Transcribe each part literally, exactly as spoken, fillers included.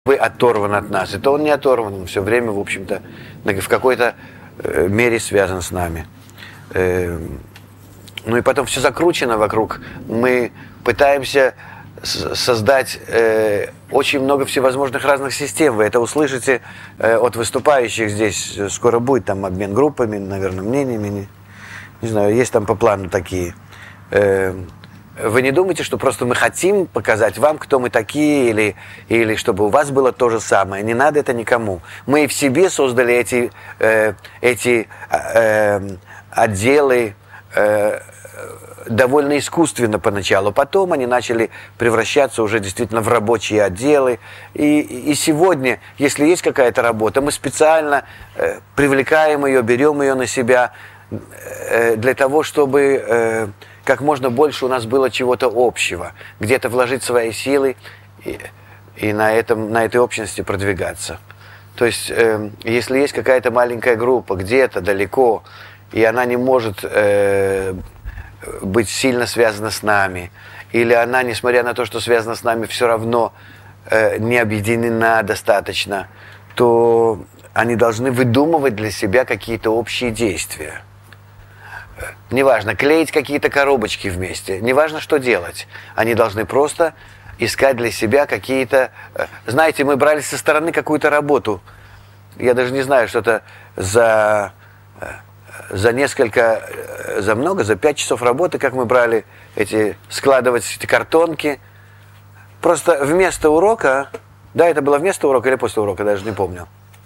вы оторван от нас. Это он не оторван, он все время, в общем-то, в какой-то э, мере связан с нами. Э, ну и потом все закручено вокруг. Мы пытаемся с- создать э, очень много всевозможных разных систем. Вы это услышите э, от выступающих здесь. Скоро будет там обмен группами, наверное, мнениями. Не, не знаю, есть там по плану такие. Э, Вы не думайте, что просто мы хотим показать вам, кто мы такие, или, или чтобы у вас было то же самое. Не надо это никому. Мы в себе создали эти, э, эти э, отделы э, довольно искусственно поначалу. Потом они начали превращаться уже действительно в рабочие отделы. И, и сегодня, если есть какая-то работа, мы специально э, привлекаем ее, берем ее на себя э, для того, чтобы... Э, как можно больше у нас было чего-то общего, где-то вложить свои силы и, и на, этом, на этой общности продвигаться. То есть, э, если есть какая-то маленькая группа где-то далеко, и она не может э, быть сильно связана с нами, или она, несмотря на то, что связана с нами, все равно э, не объединена достаточно, то они должны выдумывать для себя какие-то общие действия. Неважно, клеить какие-то коробочки вместе, неважно, что делать. Они должны просто искать для себя какие-то... Знаете, мы брали со стороны какую-то работу. Я даже не знаю, что-то за, за несколько, за много, за пять часов работы, как мы брали эти, складывать эти картонки. Просто вместо урока, да, это было вместо урока или после урока, даже не помню.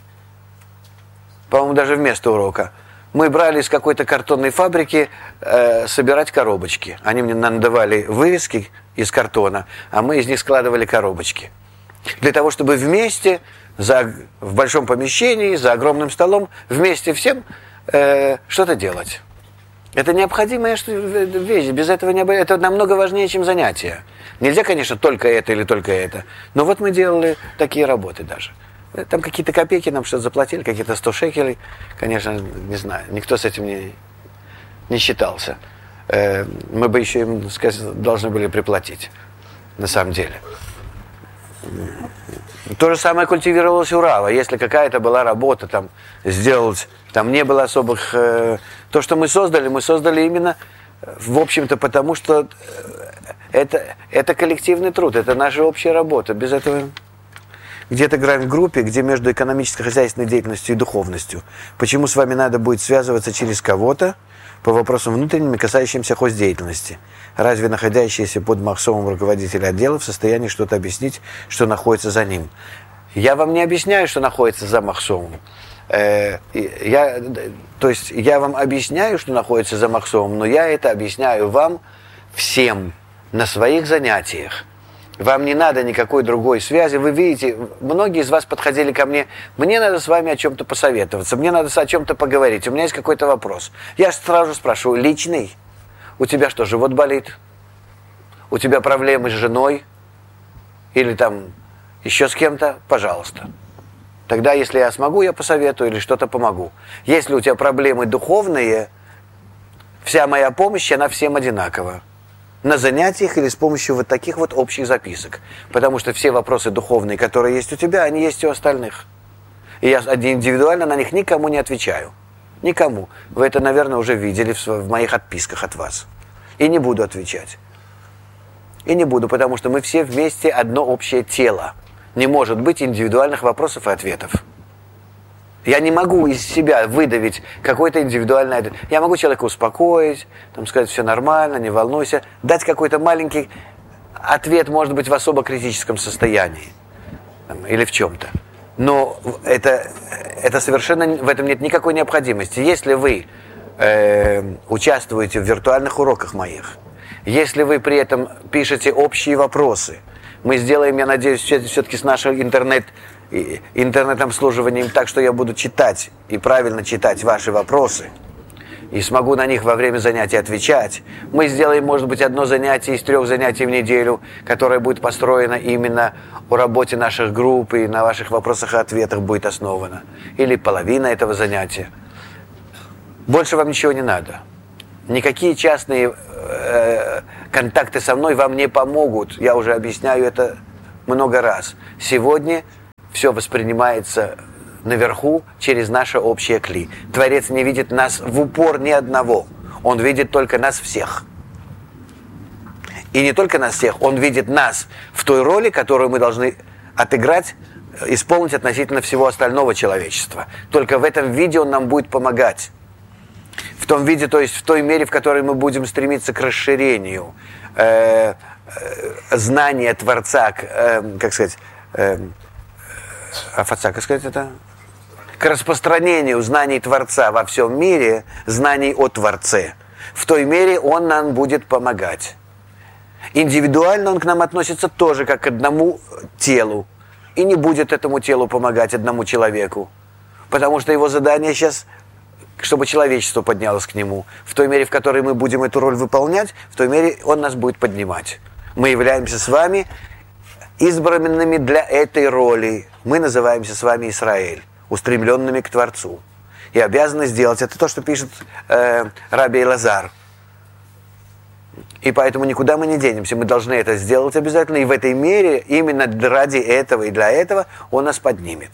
По-моему, даже вместо урока. Мы брали из какой-то картонной фабрики э, собирать коробочки. Они мне нам давали вырезки из картона, а мы из них складывали коробочки. Для того, чтобы вместе, за, в большом помещении, за огромным столом, вместе всем э, что-то делать. Это необходимая вещь. Без этого не обойдется. Это намного важнее, чем занятие. Нельзя, конечно, только это или только это. Но вот мы делали такие работы даже. Там какие-то копейки нам что-то заплатили, какие-то сто шекелей. Конечно, не знаю, никто с этим не, не считался. Э, мы бы еще им сказать, должны были приплатить, на самом деле. То же самое культивировалось у Рава. Если какая-то была работа там сделать, там не было особых... Э, то, что мы создали, мы создали именно, в общем-то, потому что это, это коллективный труд, это наша общая работа. Без этого... Где-то играем в группе, где между экономическо-хозяйственной деятельностью и духовностью. Почему с вами надо будет связываться через кого-то по вопросам внутренним и касающимся хоздеятельности? Разве находящийся под махсомом руководителя отдела в состоянии что-то объяснить, что находится за ним? Я вам не объясняю, что находится за махсомом. Э, я, то есть я вам объясняю, что находится за махсомом, но я это объясняю вам всем на своих занятиях. Вам не надо никакой другой связи. Вы видите, многие из вас подходили ко мне. Мне надо с вами о чем-то посоветоваться. Мне надо о чем-то поговорить. У меня есть какой-то вопрос. Я сразу спрашиваю, личный? У тебя что, живот болит? У тебя проблемы с женой? Или там еще с кем-то? Пожалуйста. Тогда, если я смогу, я посоветую или что-то помогу. Если у тебя проблемы духовные, вся моя помощь, она всем одинакова. На занятиях или с помощью вот таких вот общих записок. Потому что все вопросы духовные, которые есть у тебя, они есть у остальных. И я индивидуально на них никому не отвечаю. Никому. Вы это, наверное, уже видели в, в моих отписках от вас. И не буду отвечать. И не буду, потому что мы все вместе одно общее тело. Не может быть индивидуальных вопросов и ответов. Я не могу из себя выдавить какой-то индивидуальный ответ. Я могу человека успокоить, там, сказать, все нормально, не волнуйся. Дать какой-то маленький ответ, может быть, в особо критическом состоянии. Там, или в чем-то. Но это, это совершенно, в этом нет никакой необходимости. Если вы э, участвуете в виртуальных уроках моих, если вы при этом пишете общие вопросы, мы сделаем, я надеюсь, все-таки с нашим интернет интернет-обслуживанием так, что я буду читать и правильно читать ваши вопросы и смогу на них во время занятий отвечать. Мы сделаем, может быть, одно занятие из трех занятий в неделю, которое будет построено именно о работе наших групп и на ваших вопросах и ответах будет основано. Или половина этого занятия. Больше вам ничего не надо. Никакие частные э, контакты со мной вам не помогут. Я уже объясняю это много раз. Сегодня все воспринимается наверху через наше общее кли. Творец не видит нас в упор ни одного. Он видит только нас всех. И не только нас всех, он видит нас в той роли, которую мы должны отыграть, исполнить относительно всего остального человечества. Только в этом виде он нам будет помогать. В том виде, то есть в той мере, в которой мы будем стремиться к расширению э, э, знания Творца, к, э, как сказать, э, Афаца, как сказать это? К распространению знаний Творца во всем мире, знаний о Творце. В той мере он нам будет помогать. Индивидуально он к нам относится тоже как к одному телу. И не будет этому телу помогать одному человеку. Потому что его задание сейчас, чтобы человечество поднялось к нему. В той мере, в которой мы будем эту роль выполнять, в той мере он нас будет поднимать. Мы являемся с вами избранными для этой роли. Мы называемся с вами Израиль, устремленными к Творцу. И обязаны сделать. Это то, что пишет э, Раби Элазар. И поэтому никуда мы не денемся. Мы должны это сделать обязательно. И в этой мере, именно ради этого и для этого, он нас поднимет.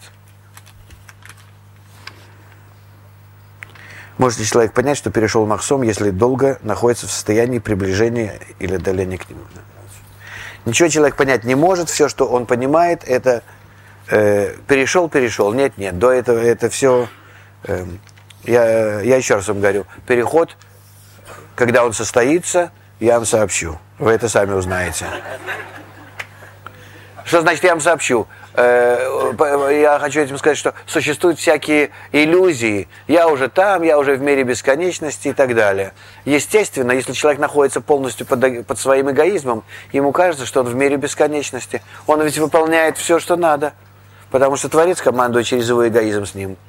Может ли человек понять, что перешел Махсом, если долго находится в состоянии приближения или отдаления к нему? Ничего человек понять не может. Все, что он понимает, это э, перешел, перешел. Нет, нет. До этого это все... Э, я, я еще раз вам говорю. Переход, когда он состоится... Я вам сообщу. Вы это сами узнаете. Что значит я вам сообщу? Я хочу этим сказать, что существуют всякие иллюзии. Я уже там, я уже в мире бесконечности и так далее. Естественно, если человек находится полностью под, под своим эгоизмом, ему кажется, что он в мире бесконечности. Он ведь выполняет все, что надо. Потому что Творец командует через его эгоизм с ним.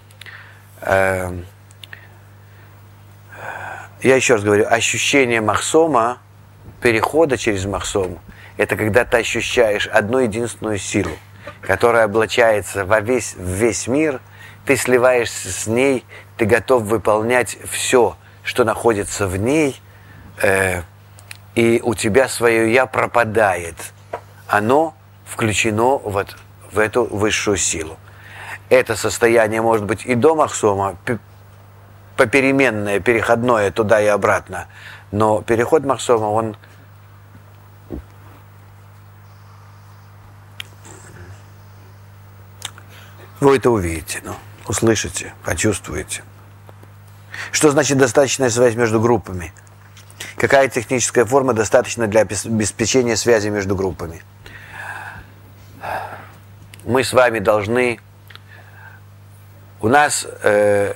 Я еще раз говорю, ощущение Махсома, перехода через Махсом, это когда ты ощущаешь одну единственную силу, которая облачается во весь, в весь мир, ты сливаешься с ней, ты готов выполнять все, что находится в ней, э, и у тебя свое «я» пропадает. Оно включено вот в эту высшую силу. Это состояние может быть и до Махсома, попеременное, переходное туда и обратно. Но переход Махсома, он вы это увидите, ну, услышите, почувствуете. Что значит достаточная связь между группами? Какая техническая форма достаточна для обеспечения связи между группами? Мы с вами должны... У нас... Э,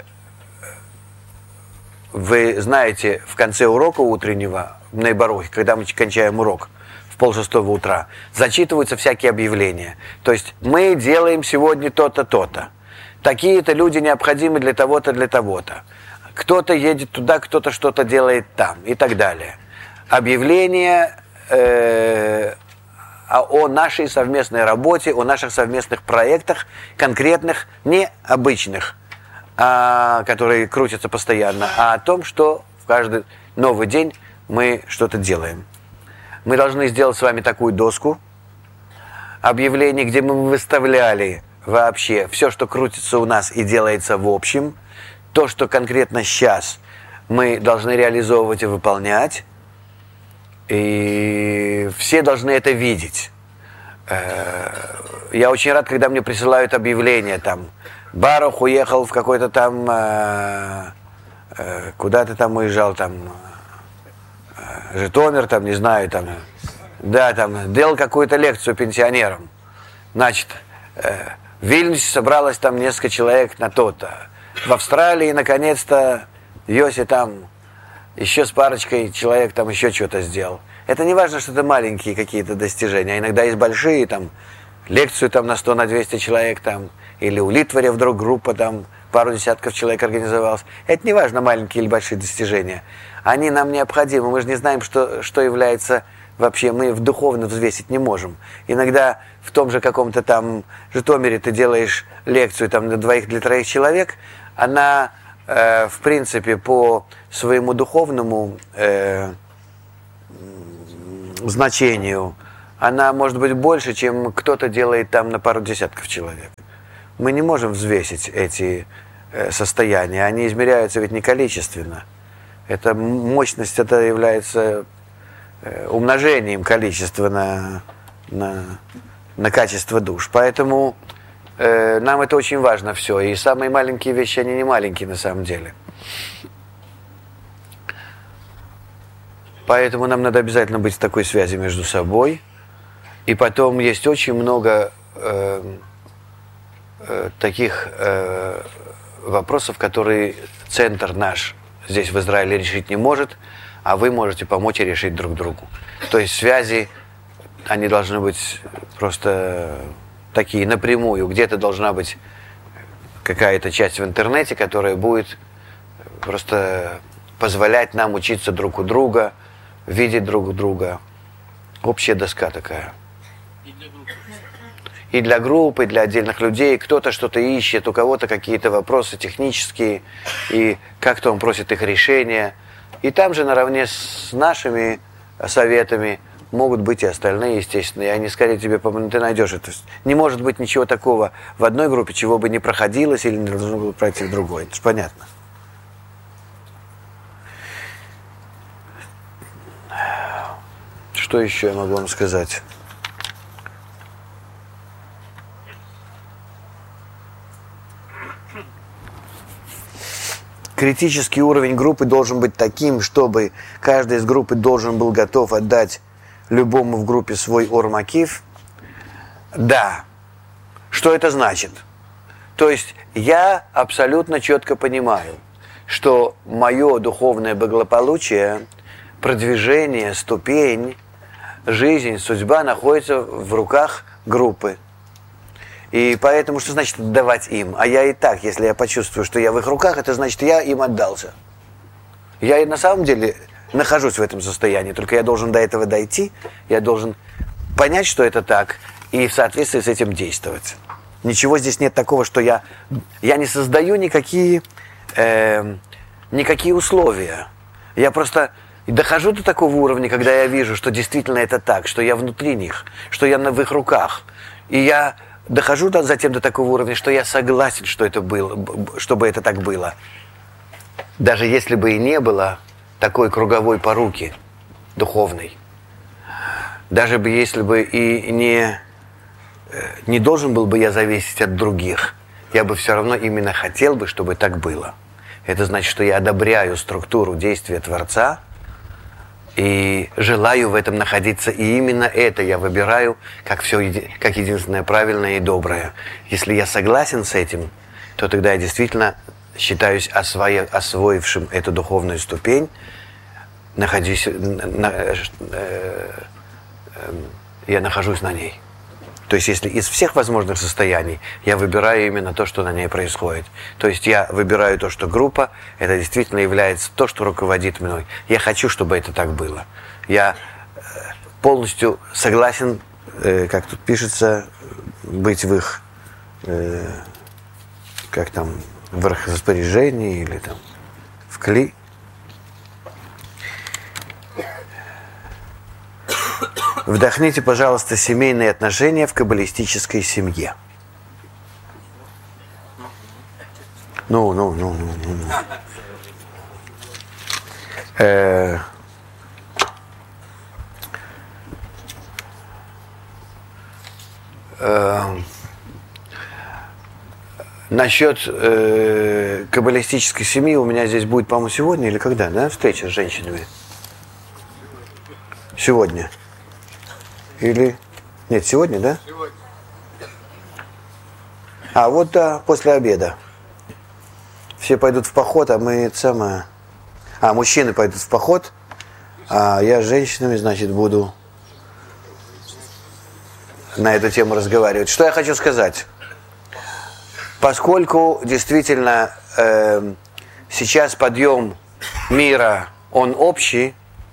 Вы знаете, в конце урока утреннего, в Нейбарухе, когда мы кончаем урок в полшестого утра, зачитываются всякие объявления. То есть мы делаем сегодня то-то, то-то. Такие-то люди необходимы для того-то, для того-то. Кто-то едет туда, кто-то что-то делает там и так далее. Объявления э, о нашей совместной работе, о наших совместных проектах, конкретных, необычных, А, которые крутятся постоянно, а о том, что в каждый новый день мы что-то делаем. Мы должны сделать с вами такую доску объявлений, где мы выставляли вообще все, что крутится у нас и делается в общем, то, что конкретно сейчас мы должны реализовывать и выполнять, и все должны это видеть. Я очень рад, когда мне присылают объявления там, Барух уехал в какой-то там, э, э, куда ты там уезжал, там, э, Житомир, там, не знаю, там, да, там, делал какую-то лекцию пенсионерам. Значит, э, в Вильнюсе собралось там несколько человек на то-то. В Австралии, наконец-то, Йоси там еще с парочкой человек там еще что-то сделал. Это не важно, что это маленькие какие-то достижения, а иногда есть большие, там, лекцию там на сто, на двести человек там, или у Литваря вдруг группа там, пару десятков человек организовалась. Это не важно, маленькие или большие достижения. Они нам необходимы. Мы же не знаем, что, что является вообще, мы в духовно взвесить не можем. Иногда в том же каком-то там Житомире ты делаешь лекцию там для двоих, для троих человек, она, э, в принципе, по своему духовному э, значению, она может быть больше, чем кто-то делает там на пару десятков человек. мы не можем взвесить эти э, состояния. Они измеряются ведь не количественно. Эта мощность, это является э, умножением количества на, на, на качество душ. Поэтому э, нам это очень важно все. И самые маленькие вещи, они не маленькие на самом деле. Поэтому нам надо обязательно быть в такой связи между собой. И потом есть очень много э, э, таких э, вопросов, которые центр наш здесь в Израиле решить не может, а вы можете помочь и решить друг другу. То есть связи, они должны быть просто такие напрямую. Где-то должна быть какая-то часть в интернете, которая будет просто позволять нам учиться друг у друга, видеть друг друга. Общая доска такая. И для группы. И для группы, и для отдельных людей. Кто-то что-то ищет, у кого-то какие-то вопросы технические, и как-то он просит их решения. И там же наравне с нашими советами могут быть и остальные, естественно. И они скорее тебе помогут, ты найдешь это. Не может быть ничего такого в одной группе, чего бы не проходилось или не должно было пройти в другой. Это же понятно. Что еще я могу вам сказать? Критический уровень группы должен быть таким, чтобы каждый из группы должен был готов отдать любому в группе свой ор-макиф. Да. Что это значит? То есть я абсолютно четко понимаю, что мое духовное благополучие, продвижение, ступень, жизнь, судьба находится в руках группы. И поэтому, что значит отдавать им? А я и так, если я почувствую, что я в их руках, это значит, я им отдался. Я и на самом деле нахожусь в этом состоянии, только я должен до этого дойти, я должен понять, что это так, и в соответствии с этим действовать. Ничего здесь нет такого, что я, я не создаю никакие, э, никакие условия. Я просто дохожу до такого уровня, когда я вижу, что действительно это так, что я внутри них, что я в их руках. И я дохожу до, затем до такого уровня, что я согласен, что это было, чтобы это так было. Даже если бы и не было такой круговой поруки духовной. Даже бы если бы и не, не должен был бы я зависеть от других, я бы все равно именно хотел бы, чтобы так было. Это значит, что я одобряю структуру действия Творца и желаю в этом находиться. И именно это я выбираю как все, как единственное правильное и доброе. Если я согласен с этим, то тогда я действительно считаюсь освои, освоившим эту духовную ступень, находюсь, на, э, э, э, я нахожусь на ней. То есть, если из всех возможных состояний я выбираю именно то, что на ней происходит. То есть, я выбираю то, что группа, это действительно является то, что руководит мной. Я хочу, чтобы это так было. Я полностью согласен, э, как тут пишется, быть в их, э, как там, в их распоряжении или там в кли. Вдохните, пожалуйста, семейные отношения в каббалистической семье. Ну, ну, ну, ну, ну. ну. Э, э, насчет э, каббалистической семьи у меня здесь будет, по-моему, сегодня или когда, да, встреча с женщинами? Сегодня. Или... Нет, сегодня, да? Сегодня. А, вот да, после обеда. Все пойдут в поход, а мы это самое... А, мужчины пойдут в поход, а я с женщинами, значит, буду на эту тему разговаривать. Что я хочу сказать? Поскольку действительно э, сейчас подъем мира, он общий,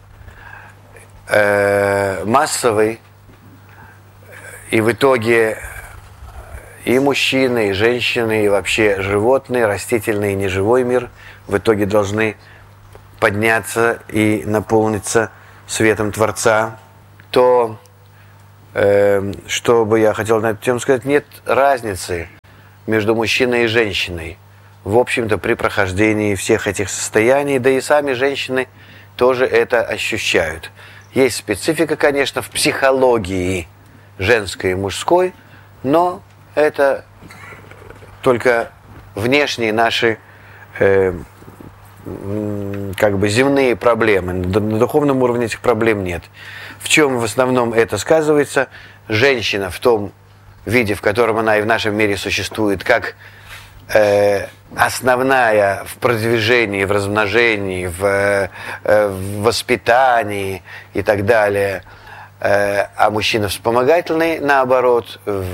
э, массовый, и в итоге и мужчины, и женщины, и вообще животные, растительный и неживой мир в итоге должны подняться и наполниться светом Творца, то, э, что бы я хотел на эту тему сказать, нет разницы, между мужчиной и женщиной. В общем-то, при прохождении всех этих состояний, да и сами женщины тоже это ощущают. Есть специфика, конечно, в психологии женской и мужской, но это только внешние наши э, как бы земные проблемы. На духовном уровне этих проблем нет. В чем в основном это сказывается? Женщина в том виде, в котором она и в нашем мире существует, как э, основная в продвижении, в размножении, в, э, в воспитании и так далее, э, а мужчина вспомогательный, наоборот, в,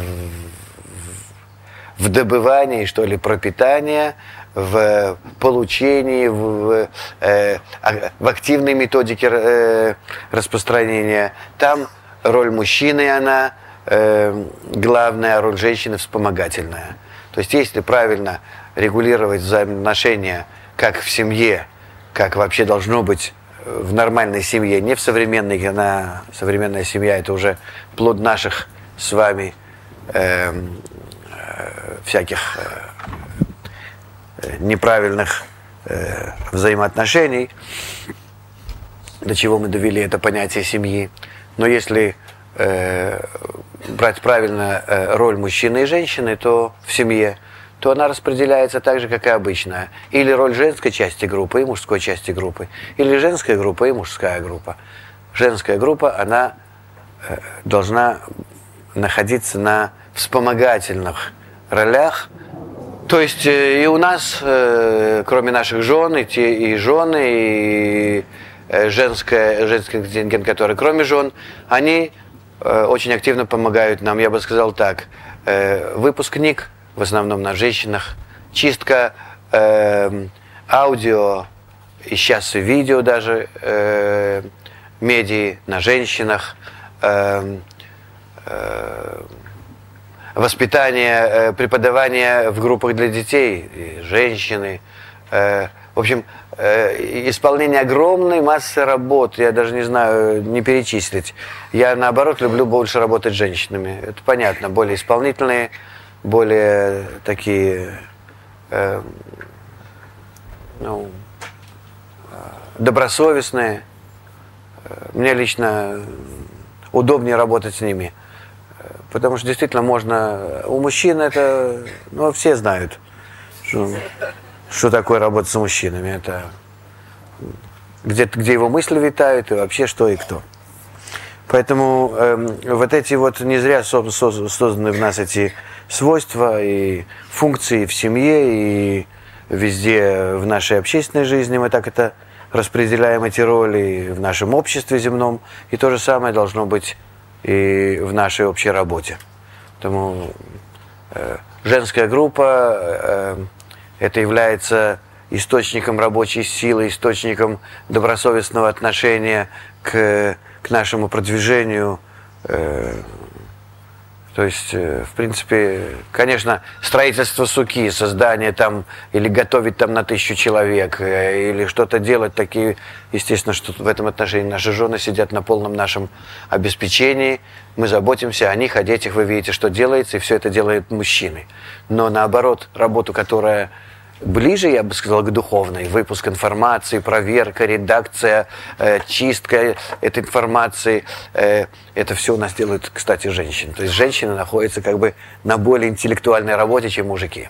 в добывании, что ли, пропитания, в получении, в, э, в активной методике э, распространения. Там роль мужчины, она э, главная, роль женщины вспомогательная. То есть, если правильно регулировать взаимоотношения как в семье, как вообще должно быть в нормальной семье, не в современной, она, современная семья, это уже плод наших с вами э, э, всяких э, неправильных э, взаимоотношений, до чего мы довели это понятие семьи. Но если э, брать правильно э, роль мужчины и женщины, то в семье, то она распределяется так же, как и обычная. Или роль женской части группы и мужской части группы, или женская группа и мужская группа. Женская группа, она э, должна находиться на вспомогательных ролях. То есть э, и у нас, э, кроме наших жен, и, те, и жены, и э, женская, женский контингент, который кроме жен, они э, очень активно помогают нам. Я бы сказал так, э, выпускник в основном на женщинах, чистка э, аудио и сейчас и видео даже э, медии на женщинах, э, э, воспитание, э, преподавание в группах для детей, и женщины, э, в общем, э, исполнение огромной массы работ, я даже не знаю, не перечислить. Я наоборот люблю больше работать с женщинами, это понятно, более исполнительные, более такие э, ну, добросовестные. Мне лично удобнее работать с ними, потому что действительно можно. У мужчин это, ну, все знают, что, что такое работать с мужчинами. Это где, где его мысли витают и вообще что и кто. Поэтому э, вот эти вот не зря со, со, созданы в нас эти свойства и функции в семье и везде в нашей общественной жизни. Мы так это распределяем, эти роли в нашем обществе земном. И то же самое должно быть и в нашей общей работе. Поэтому э, женская группа э, это является источником рабочей силы, источником добросовестного отношения к, к нашему продвижению. Э, То есть, в принципе, конечно, строительство суки, создание там, или готовить там на тысячу человек, или что-то делать, такие, естественно, что в этом отношении наши жены сидят на полном нашем обеспечении, мы заботимся о них, о детях, вы видите, что делается, и все это делают мужчины. Но наоборот, работу, которая ближе, я бы сказал, к духовной, выпуск информации, проверка, редакция, э, чистка этой информации, э, это все у нас делают, кстати, женщины. То есть женщины находятся как бы на более интеллектуальной работе, чем мужики.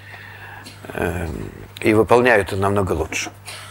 Э, и выполняют это намного лучше.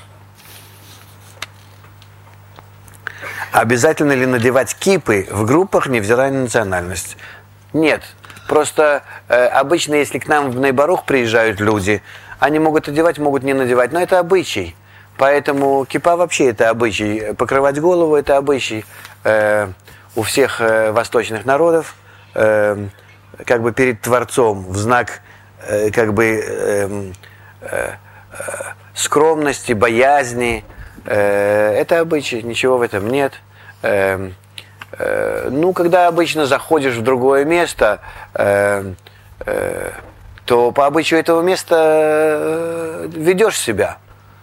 Обязательно ли надевать кипы в группах, невзирая на национальность? Нет. Просто э, обычно, если к нам в Нейбарух приезжают люди, они могут одевать, могут не надевать, но это обычай. Поэтому кипа вообще это обычай. Покрывать голову это обычай э, у всех э, восточных народов, э, как бы перед Творцом, в знак э, как бы э, э, скромности, боязни. Э, это обычай, ничего в этом нет. Э, э, ну, когда обычно заходишь в другое место, э, э, то по обычаю этого места ведешь себя.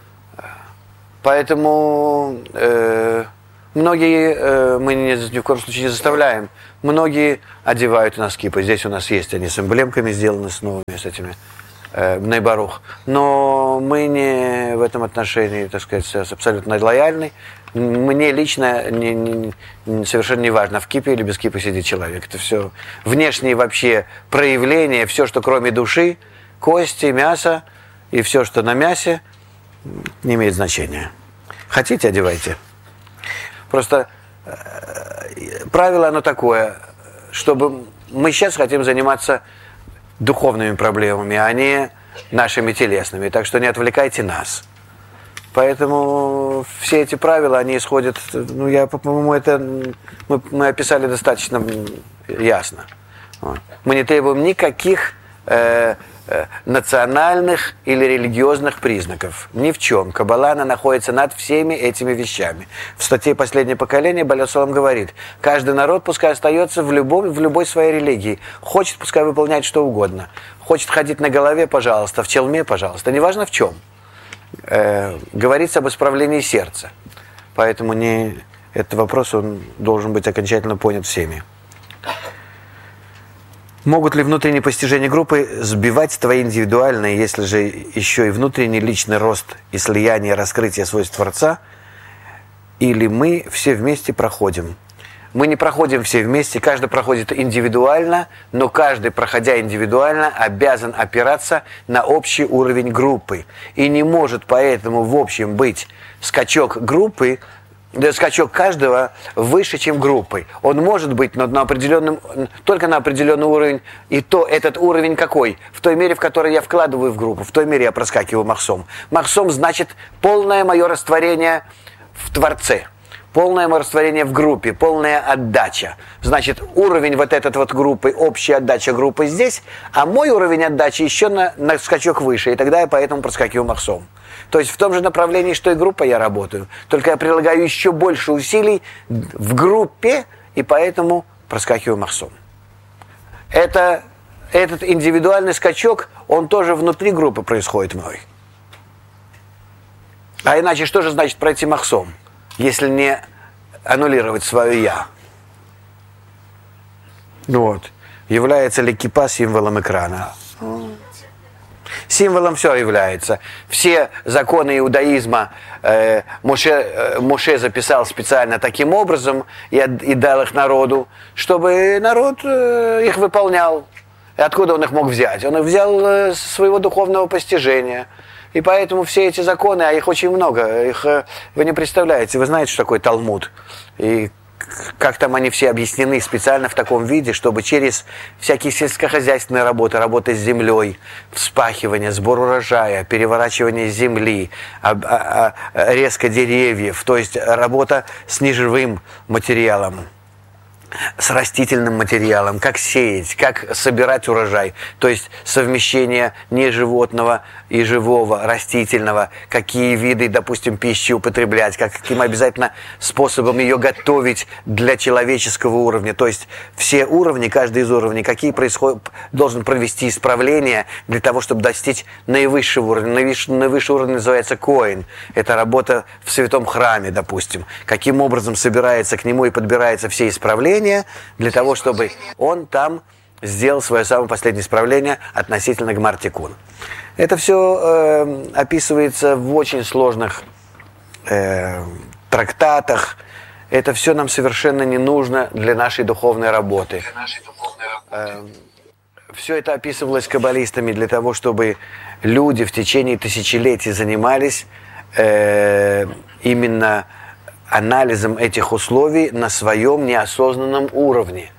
Поэтому э, многие, э, мы ни, ни в коем случае не заставляем, многие одевают у нас кипы. Здесь у нас есть они с эмблемками сделаны, с новыми, с этими э, Бней Барух. Но мы не в этом отношении, так сказать, абсолютно лояльны. Мне лично не, не, не, совершенно не важно, в кипе или без кипы сидит человек. Это все внешние вообще проявления, все, что кроме души, кости, мясо и все, что на мясе, не имеет значения. Хотите, одевайте. Просто э, правило оно такое, чтобы мы сейчас хотим заниматься духовными проблемами, а не нашими телесными. Так что не отвлекайте нас. Поэтому все эти правила, они исходят, ну, я, по-моему, это мы, мы описали достаточно ясно. Вот. Мы не требуем никаких э, э, национальных или религиозных признаков. Ни в чем. Каббала, она находится над всеми этими вещами. В статье «Последнее поколение» Балят Шолом говорит, каждый народ пускай остается в, любом, в любой своей религии. Хочет, пускай выполняет что угодно. Хочет ходить на голове, пожалуйста, в челме, пожалуйста. Неважно в чем. Э, говорится об исправлении сердца. Поэтому не, этот вопрос он должен быть окончательно понят всеми. Могут ли внутренние постижения группы сбивать твои индивидуальные, если же еще и внутренний личный рост и слияние, раскрытие свойств Творца? Или мы все вместе проходим? Мы не проходим все вместе, каждый проходит индивидуально, но каждый, проходя индивидуально, обязан опираться на общий уровень группы. И не может поэтому в общем быть скачок группы, да, скачок каждого выше, чем группы. Он может быть но на определенном, только на определенный уровень, и то этот уровень какой? В той мере, в которой я вкладываю в группу, в той мере я проскакиваю махсом. Махсом значит полное мое растворение в Творце. Полное растворение в группе, полная отдача. Значит, уровень вот этот вот группы, общая отдача группы здесь, а мой уровень отдачи еще на, на скачок выше, и тогда я поэтому проскакиваю махсом. То есть в том же направлении, что и группа, я работаю. Только я прилагаю еще больше усилий в группе, и поэтому проскакиваю махсом. Это, этот индивидуальный скачок, он тоже внутри группы происходит мной. А иначе что же значит пройти махсом? Если не аннулировать свое «я». Вот. Является ли кипа символом экрана? Символом все является. Все законы иудаизма э, Моше, э, Моше записал специально таким образом и, и дал их народу, чтобы народ э, их выполнял. И откуда он их мог взять? Он их взял э, со своего духовного постижения. И поэтому все эти законы, а их очень много, их вы не представляете. Вы знаете, что такое Талмуд. И как там они все объяснены специально в таком виде, чтобы через всякие сельскохозяйственные работы, работы с землей, вспахивание, сбор урожая, переворачивание земли, резка деревьев, то есть работа с неживым материалом, с растительным материалом, как сеять, как собирать урожай, то есть совмещение неживотного и живого, растительного, какие виды, допустим, пищи употреблять, как, каким обязательно способом ее готовить для человеческого уровня, то есть все уровни, каждый из уровней, какие происходят, должен провести исправления для того, чтобы достичь наивысшего уровня. Наивысший, наивысший уровень называется коэн, это работа в святом храме, допустим, каким образом собирается к нему и подбираются все исправления, для того, чтобы он там сделал свое самое последнее исправление относительно Гмар Тикун. Это все э, описывается в очень сложных э, трактатах. Это все нам совершенно не нужно для нашей духовной работы. Э, все это описывалось каббалистами для того, чтобы люди в течение тысячелетий занимались э, именно анализом этих условий на своем неосознанном уровне.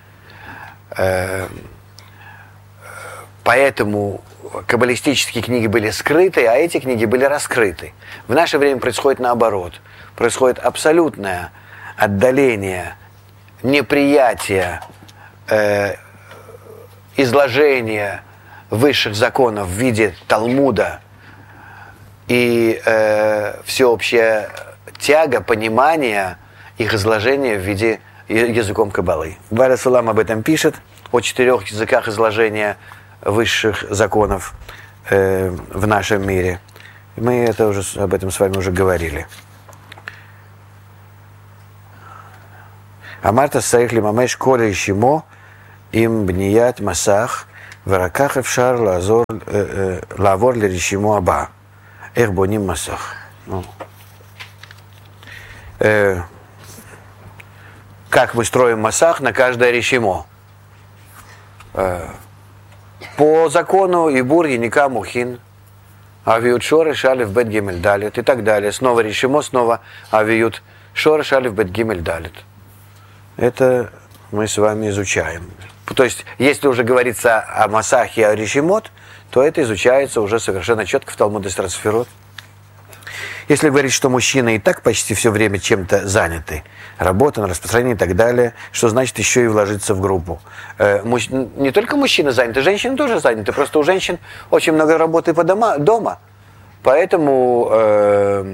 Поэтому каббалистические книги были скрыты, а эти книги были раскрыты. В наше время происходит наоборот. Происходит абсолютное отдаление, неприятие, э, изложение высших законов в виде Талмуда и э, всеобщее тяга, понимание их изложения в виде языком каббалы. Балят Шолом об этом пишет, о четырех языках изложения высших законов э, в нашем мире. Мы это уже, об этом с вами уже говорили. Амарта сарих лимамеш коля ишимо им бният масах ורק אפשר לעזור, לעבור לרשימו הבא. איך בונים מסך. Как мы строим масах на каждое решимо. По закону Ибур Яника Мухин, Авиют Шоры Шалев Бет Гимель Далит и так далее. Снова решимо, снова Авиют Шоры Шалев Бет Гимель Далит. Это мы с вами изучаем. То есть, если уже говорится о масахе и о решимот, то это изучается уже совершенно четко в Талмуде Сферот. Если говорить, что мужчины и так почти все время чем-то заняты, работа, распространение и так далее, что значит еще и вложиться в группу. Э, муж... Не только мужчины заняты, женщины тоже заняты, просто у женщин очень много работы по дома, дома. Поэтому э,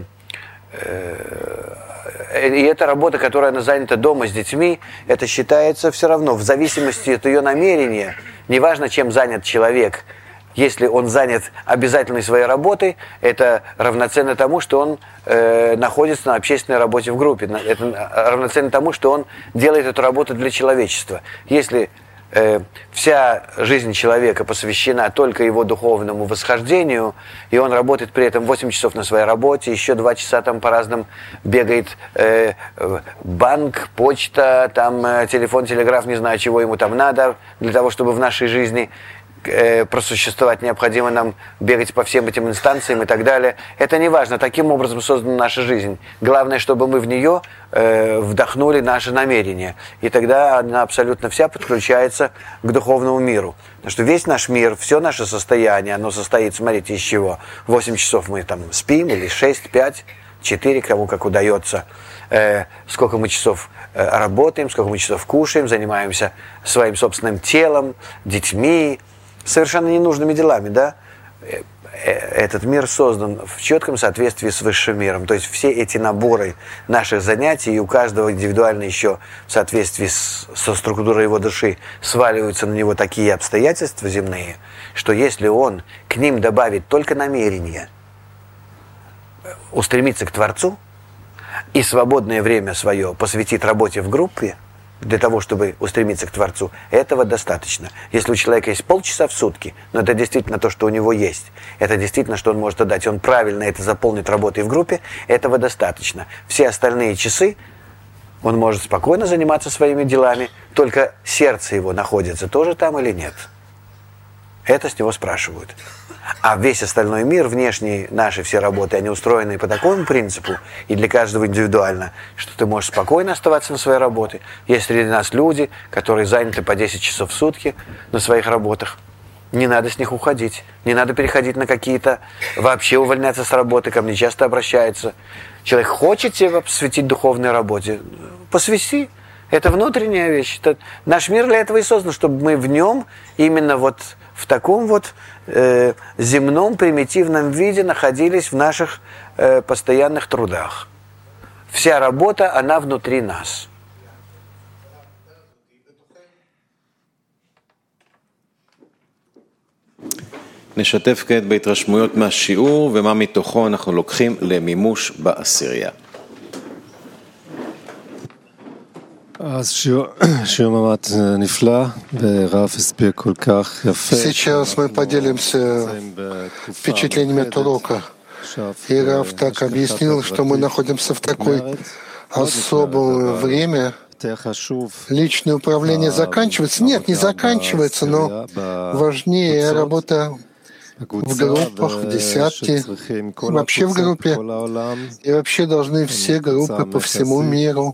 э, и эта работа, которая она занята дома с детьми, это считается все равно, в зависимости от ее намерения, неважно, чем занят человек. Если он занят обязательной своей работой, это равноценно тому, что он э, находится на общественной работе в группе. Это равноценно тому, что он делает эту работу для человечества. Если э, вся жизнь человека посвящена только его духовному восхождению, и он работает при этом восемь часов на своей работе, еще два часа там по разным бегает э, банк, почта, там э, телефон, телеграф, не знаю, чего ему там надо, для того, чтобы в нашей жизни просуществовать необходимо нам бегать по всем этим инстанциям и так далее. Это не важно, таким образом создана наша жизнь. Главное, чтобы мы в нее э, вдохнули наши намерения. И тогда она абсолютно вся подключается к духовному миру. Потому что весь наш мир, все наше состояние, оно состоит, смотрите, из чего? восемь часов мы там спим, или шесть, пять, четыре, кому как удается. Э, сколько мы часов э, работаем, сколько мы часов кушаем, занимаемся своим собственным телом, детьми, совершенно ненужными делами, да? Этот мир создан в четком соответствии с высшим миром. То есть все эти наборы наших занятий, и у каждого индивидуально еще в соответствии с, со структурой его души сваливаются на него такие обстоятельства земные, что если он к ним добавит только намерение устремиться к Творцу и свободное время свое посвятит работе в группе, для того, чтобы устремиться к Творцу, этого достаточно. Если у человека есть полчаса в сутки, но это действительно то, что у него есть, это действительно, что он может отдать, он правильно это заполнит работой в группе, этого достаточно. Все остальные часы он может спокойно заниматься своими делами, только сердце его находится тоже там или нет. Это с него спрашивают. А весь остальной мир, внешние наши все работы, они устроены по такому принципу, и для каждого индивидуально, что ты можешь спокойно оставаться на своей работе. Есть среди нас люди, которые заняты по десять часов в сутки на своих работах. Не надо с них уходить, не надо переходить на какие-то, вообще увольняться с работы, ко мне часто обращаются. Человек хочет себя посвятить духовной работе, посвяти. Это внутренняя вещь. Это, наш мир для этого и создан, чтобы мы в нем именно вот в таком вот э, земном примитивном виде находились в наших э, постоянных трудах. Вся работа, она внутри нас. נשתף כעת בהתרשמויות מהשיעור ומה מתוכו אנחנו לוקחים למימוש בעשירייה. אז שיעור ממש נפלא, ורב הסביר כל כך יפה. Сейчас мы поделимся впечатлениями от урока. И Рав так объяснил, что мы находимся в такое особое время. Личное управление заканчивается? Нет, не заканчивается, но важнее работа в группах, в десятке, вообще в группе. И вообще должны все группы по всему миру.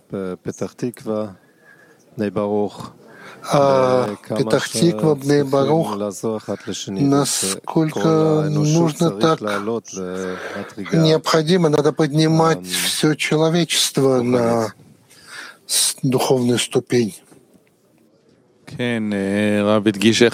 А Петах-Тиква, Бней Барух, насколько нужно так необходимо, надо поднимать все человечество на духовную ступень. Да, и Рав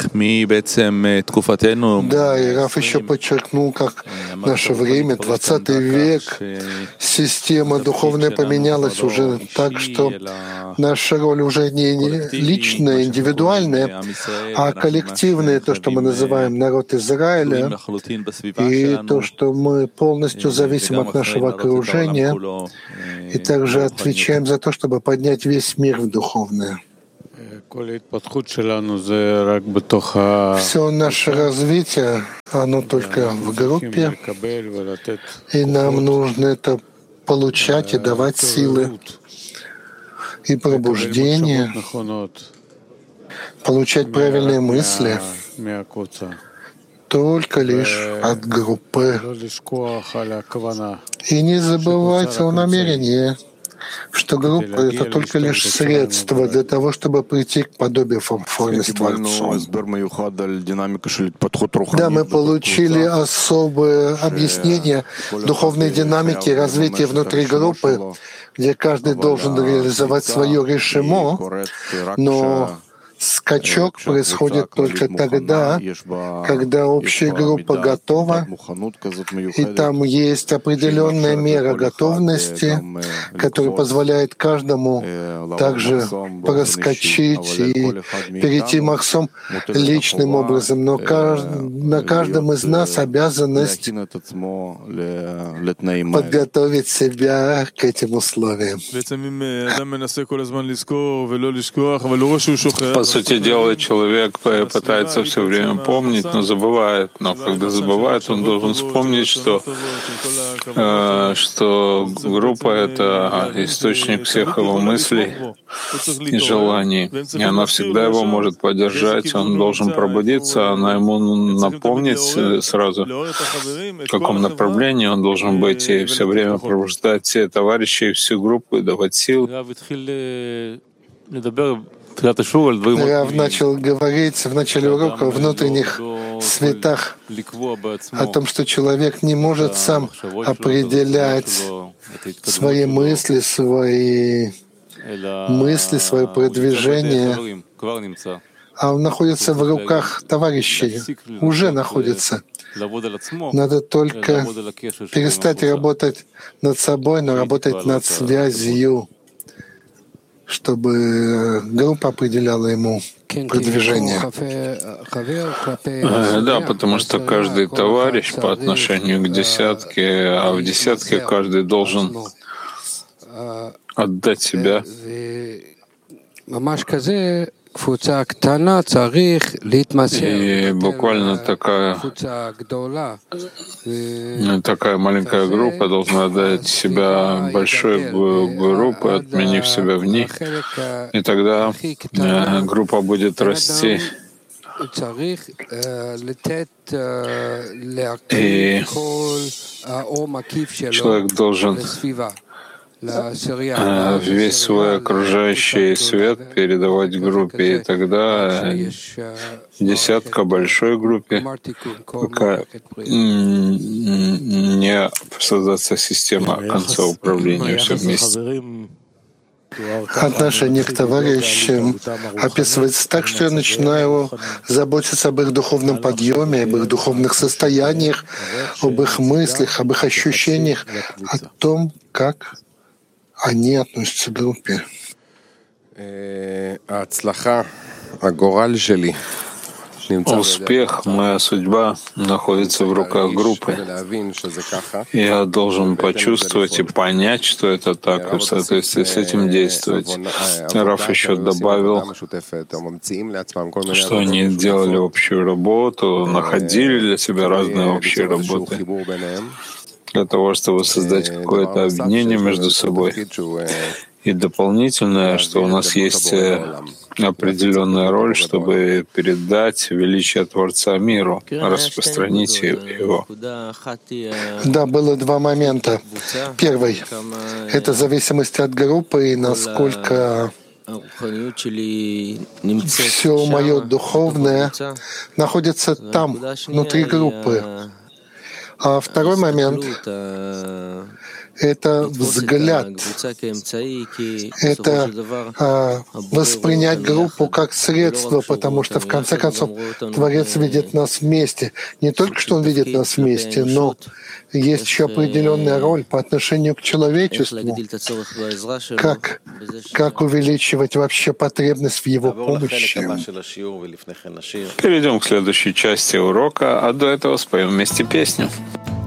еще подчеркнул, как наше время, двадцатый век, система духовная поменялась уже так, что наша роль уже не личная, индивидуальная, а коллективная, то, что мы называем народ Израиля, и то, что мы полностью зависим от нашего окружения, и также отвечаем за то, чтобы поднять весь мир в духовное. Все наше развитие, оно только в группе, и нам нужно это получать и давать силы и пробуждение, получать правильные мысли только лишь от группы. И не забывать о намерении, что группа — это только лишь средство для того, чтобы прийти к подобию формы с Творцом. Да, мы получили особое объяснение духовной динамики развития внутри группы, где каждый должен реализовать свое решимо, но скачок происходит только тогда, когда общая группа готова, и там есть определенная мера готовности, которая позволяет каждому также проскочить и перейти махсом личным образом. Но на каждом из нас обязанность подготовить себя к этим условиям. По сути дела, человек пытается все время помнить, но забывает. Но когда забывает, он должен вспомнить, что, э, что группа — это источник всех его мыслей и желаний. И она всегда его может поддержать. Он должен пробудиться, она ему напомнить сразу, в каком направлении он должен быть, и все время пробуждать все товарищи, всю группу и давать сил. Рав начал говорить в начале урока о внутренних светах, о том, что человек не может сам определять свои мысли, свои мысли, свое продвижение, а он находится в руках товарищей, уже находится. Надо только перестать работать над собой, но работать над связью, чтобы группа определяла ему продвижение. Да, потому что каждый товарищ по отношению к десятке, а в десятке каждый должен отдать себя. И буквально такая, такая маленькая группа должна отдать себя большой группе, отменив себя в них. И тогда группа будет расти. И человек должен весь свой окружающий свет передавать группе, и тогда десятка большой группе, пока не создастся система конца управления все вместе. Отношение к товарищам описывается так, что я начинаю заботиться об их духовном подъеме, об их духовных состояниях, об их мыслях, об их ощущениях, о том, как они относятся к группе. Успех, моя судьба находится в руках группы. Я должен почувствовать и понять, что это так, и в соответствии с этим действовать. Раф еще добавил, что они делали общую работу, находили для себя разные общие работы, для того, чтобы создать какое-то объединение между собой. И дополнительное, что у нас есть определенная роль, чтобы передать величие Творца миру, распространить его. Да, было два момента. Первый — это зависимость от группы и насколько все мое духовное находится там, внутри группы. А второй момент — это взгляд, это а, воспринять группу как средство, потому что в конце концов Творец видит нас вместе. Не только что Он видит нас вместе, но есть еще определенная роль по отношению к человечеству, как, как увеличивать вообще потребность в Его помощи. Перейдем к следующей части урока, а до этого споем вместе песню.